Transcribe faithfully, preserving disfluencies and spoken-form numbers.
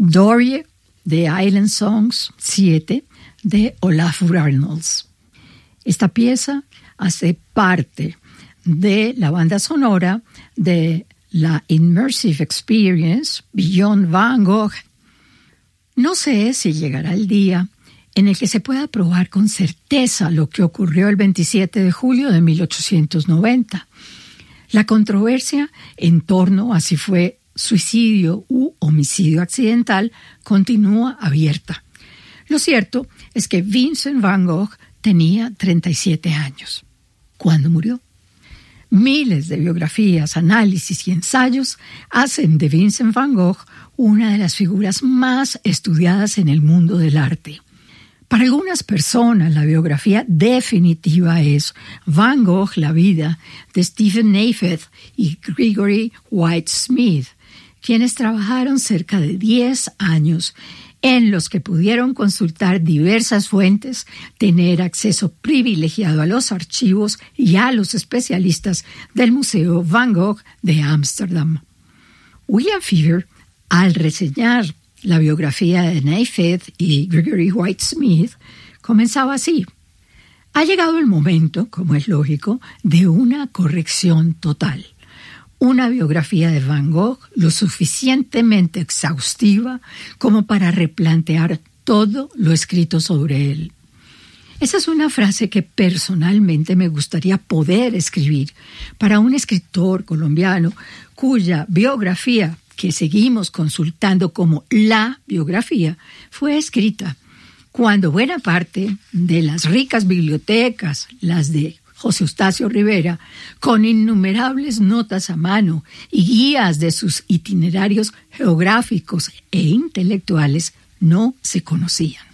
Dorie de Island Songs siete de Olafur Arnalds. Esta pieza hace parte de la banda sonora de la Immersive Experience Beyond Van Gogh. No sé si llegará el día en el que se pueda probar con certeza lo que ocurrió el veintisiete de julio de mil ochocientos noventa. La controversia en torno a si fue suicidio u homicidio accidental continúa abierta. Lo cierto es que Vincent Van Gogh tenía treinta y siete años cuando murió. Miles de biografías, análisis y ensayos hacen de Vincent Van Gogh una de las figuras más estudiadas en el mundo del arte. Para algunas personas, la biografía definitiva es Van Gogh, la vida de Stephen Neifeth y Gregory White Smith, quienes trabajaron cerca de diez años en los que pudieron consultar diversas fuentes, tener acceso privilegiado a los archivos y a los especialistas del Museo Van Gogh de Ámsterdam. William Fever, al reseñar la biografía de Neifeth y Gregory White Smith, comenzaba así: ha llegado el momento, como es lógico, de una corrección total. Una biografía de Van Gogh lo suficientemente exhaustiva como para replantear todo lo escrito sobre él. Esa es una frase que personalmente me gustaría poder escribir para un escritor colombiano cuya biografía, que seguimos consultando como la biografía, fue escrita cuando buena parte de las ricas bibliotecas, las de José Eustacio Rivera, con innumerables notas a mano y guías de sus itinerarios geográficos e intelectuales, no se conocían.